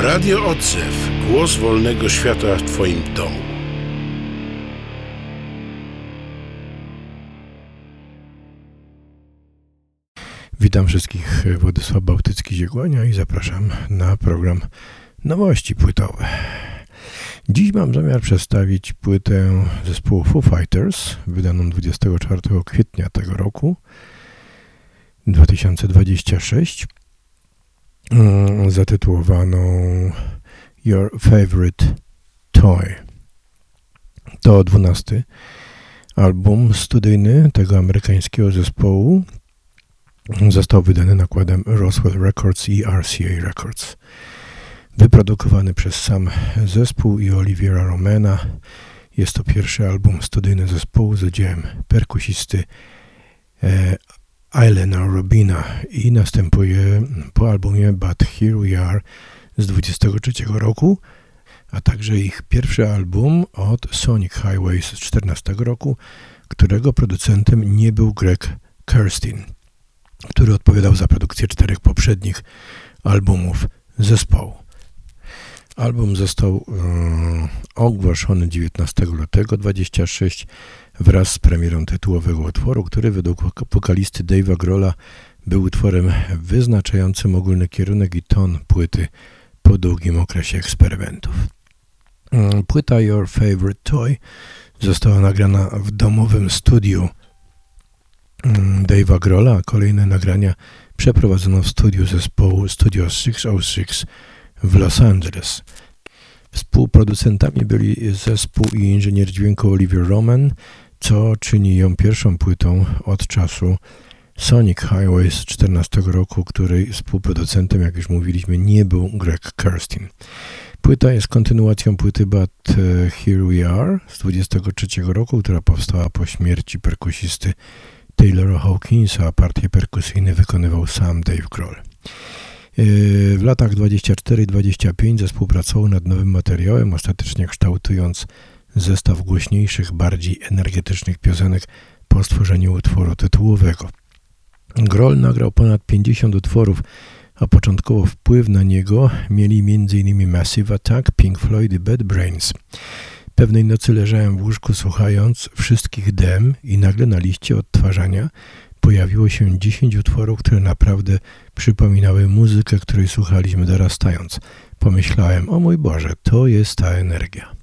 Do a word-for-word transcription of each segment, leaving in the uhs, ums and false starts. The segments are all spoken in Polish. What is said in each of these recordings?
Radio Odzew. Głos wolnego świata w Twoim domu. Witam wszystkich, Władysław Bałtycki-Ziegłonia i zapraszam na program Nowości Płytowe. Dziś mam zamiar przedstawić płytę zespołu Foo Fighters, wydaną dwudziestego czwartego kwietnia tego roku, dwa tysiące dwudziestego szóstego, zatytułowaną Your Favorite Toy. To dwunasty album studyjny tego amerykańskiego zespołu. Został wydany nakładem Roswell Records i R C A Records. Wyprodukowany przez sam zespół i Oliviera Romana. Jest to pierwszy album studyjny zespołu z udziałem perkusisty e, Aylena Rubina i następuje po albumie But Here We Are z dwudziestego trzeciego roku, a także ich pierwszy album od Sonic Highway z czternastego roku, którego producentem nie był Greg Kurstin, który odpowiadał za produkcję czterech poprzednich albumów zespołu. Album został um, ogłoszony dziewiętnastego lutego dwudziestego szóstego wraz z premierą tytułowego utworu, który według wokalisty Dave'a Grohla był utworem wyznaczającym ogólny kierunek i ton płyty po długim okresie eksperymentów. Um, płyta Your Favorite Toy została nagrana w domowym studiu um, Dave'a Grohla, a kolejne nagrania przeprowadzono w studiu zespołu Studio sześćset sześć w Los Angeles. Współproducentami byli zespół i inżynier dźwięku Olivier Roman, co czyni ją pierwszą płytą od czasu Sonic Highway z czternastego roku, której współproducentem, jak już mówiliśmy, nie był Greg Kurstin. Płyta jest kontynuacją płyty But Here We Are z dwudziestego trzeciego roku, która powstała po śmierci perkusisty Taylora Hawkinsa, a partie perkusyjne wykonywał sam Dave Grohl. W latach dwudziestego czwartego i dwudziestego piątego zespół pracował nad nowym materiałem, ostatecznie kształtując zestaw głośniejszych, bardziej energetycznych piosenek po stworzeniu utworu tytułowego. Grohl nagrał ponad pięćdziesiąt utworów, a początkowo wpływ na niego mieli m.in. Massive Attack, Pink Floyd i Bad Brains. Pewnej nocy leżałem w łóżku słuchając wszystkich dem i nagle na liście odtwarzania pojawiło się dziesięć utworów, które naprawdę przypominały muzykę, której słuchaliśmy dorastając. Pomyślałem, o mój Boże, to jest ta energia.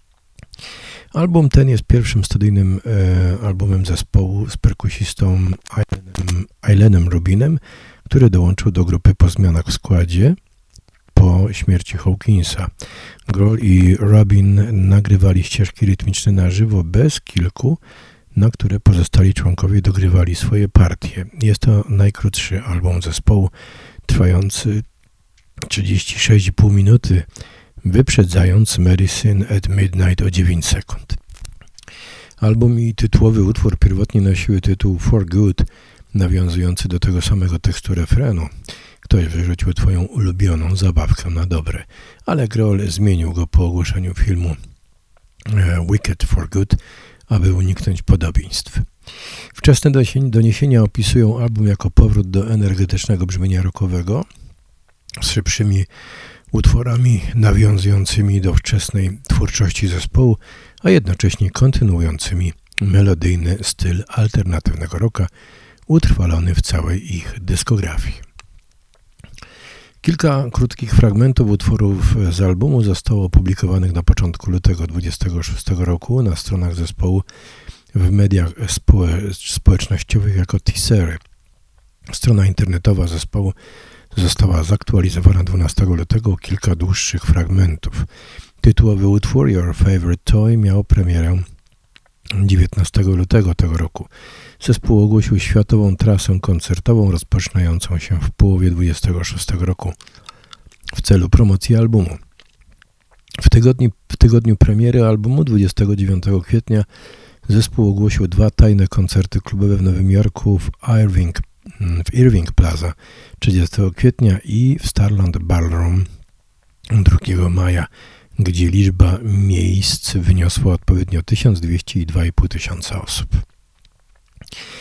Album ten jest pierwszym studyjnym e, albumem zespołu z perkusistą Aylenem, Aylenem Rubinem, który dołączył do grupy po zmianach w składzie po śmierci Hawkinsa. Grohl i Rubin nagrywali ścieżki rytmiczne na żywo bez kilku, na które pozostali członkowie dogrywali swoje partie. Jest to najkrótszy album zespołu, trwający trzydzieści sześć i pół minuty, wyprzedzając Medicine at Midnight o dziewięć sekund. Album i tytułowy utwór pierwotnie nosiły tytuł For Good, nawiązujący do tego samego tekstu refrenu. Ktoś wyrzucił twoją ulubioną zabawkę na dobre, ale Grohl zmienił go po ogłoszeniu filmu Wicked for Good, aby uniknąć podobieństw. Wczesne doniesienia opisują album jako powrót do energetycznego brzmienia rockowego z szybszymi utworami nawiązującymi do wczesnej twórczości zespołu, a jednocześnie kontynuującymi melodyjny styl alternatywnego rocka utrwalony w całej ich dyskografii. Kilka krótkich fragmentów utworów z albumu zostało opublikowanych na początku lutego dwudziestego szóstego roku na stronach zespołu w mediach społecznościowych jako teasery. Strona internetowa zespołu została zaktualizowana dwunastego lutego o kilka dłuższych fragmentów. Tytułowy utwór Your Favorite Toy miał premierę dziewiętnastego lutego tego roku. Zespół ogłosił światową trasę koncertową rozpoczynającą się w połowie dwudziestego szóstego roku w celu promocji albumu. W tygodniu, w tygodniu premiery albumu dwudziestego dziewiątego kwietnia zespół ogłosił dwa tajne koncerty klubowe w Nowym Jorku w Irving, w Irving Plaza trzydziestego kwietnia i w Starland Ballroom drugiego maja, gdzie liczba miejsc wyniosła odpowiednio tysiąc dwieście i dwa i pół tysiąca osób.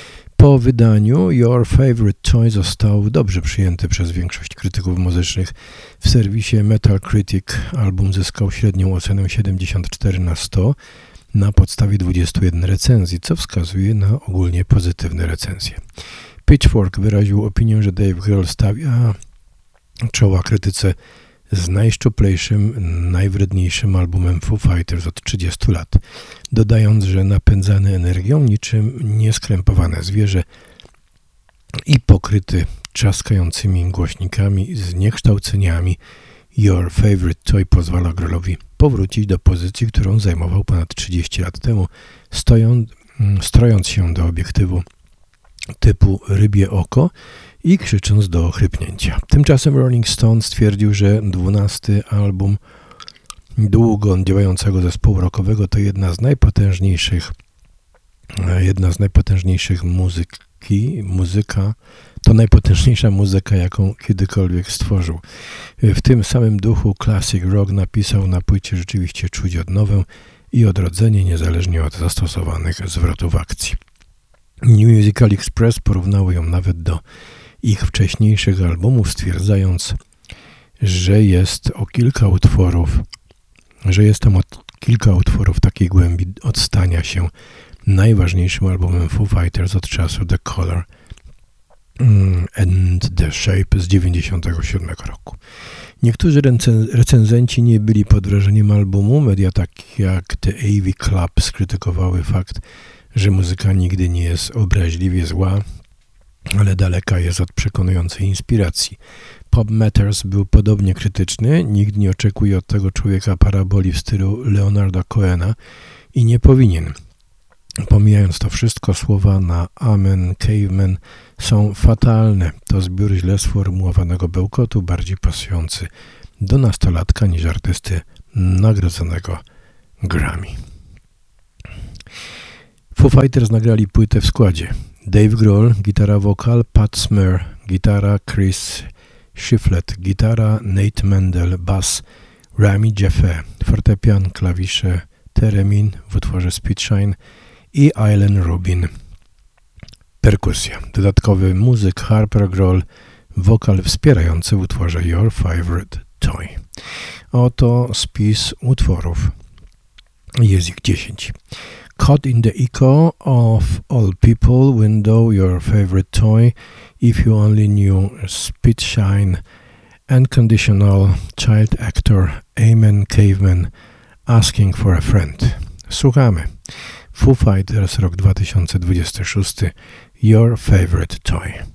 Po wydaniu Your Favorite Toy został dobrze przyjęty przez większość krytyków muzycznych. W serwisie Metal Critic album zyskał średnią ocenę siedemdziesiąt cztery na sto na podstawie dwudziestu jeden recenzji, co wskazuje na ogólnie pozytywne recenzje. Pitchfork wyraził opinię, że Dave Grohl stawia czoła krytyce z najszczuplejszym, najwredniejszym albumem Foo Fighters od trzydziestu lat, dodając, że napędzany energią niczym nieskrępowane zwierzę i pokryty trzaskającymi głośnikami, zniekształceniami, Your Favorite Toy pozwala Grohlowi powrócić do pozycji, którą zajmował ponad trzydzieści lat temu, stojąc, strojąc się do obiektywu typu rybie oko i krzycząc do ochrypnięcia. Tymczasem Rolling Stone stwierdził, że dwunasty album długo działającego zespołu rockowego to jedna z najpotężniejszych jedna z najpotężniejszych muzyki, muzyka, to najpotężniejsza muzyka, jaką kiedykolwiek stworzył. W tym samym duchu Classic Rock napisał na płycie rzeczywiście czuć odnowę i odrodzenie niezależnie od zastosowanych zwrotów akcji. New Musical Express porównały ją nawet do ich wcześniejszych albumów, stwierdzając, że jest o kilka utworów, że jest tam o kilka utworów takiej głębi od stania się najważniejszym albumem Foo Fighters od czasu The Color and the Shape z dziewięćdziesiątego siódmego roku. Niektórzy recen- recenzenci nie byli pod wrażeniem albumu. Media takie jak The A V Club skrytykowały fakt, że muzyka nigdy nie jest obraźliwie zła, ale daleka jest od przekonującej inspiracji. Pop Matters był podobnie krytyczny. Nikt nie oczekuje od tego człowieka paraboli w stylu Leonarda Cohena i nie powinien. Pomijając to wszystko, słowa na Amen, Caveman są fatalne. To zbiór źle sformułowanego bełkotu, bardziej pasujący do nastolatka niż artysty nagrodzonego Grammy. Foo Fighters nagrali płytę w składzie. Dave Grohl, gitara wokal, Pat Smear, gitara Chris Shiflett, gitara Nate Mendel, bass Rami Jaffé, fortepian, klawisze Theremin w utworze Speedshine i Eileen Rubin, perkusja. Dodatkowy muzyk Harper Grohl, wokal wspierający w utworze Your Favorite Toy. Oto spis utworów. Jest ich dziesięć. Caught in the Echo of All People, Window, Your Favorite Toy, If You Only Knew, Speedshine, Unconditional, Child Actor, Amen, Caveman, Asking for a Friend. Słuchamy. Foo Fighters, rok dwa tysiące dwudziesty szósty, Your Favorite Toy.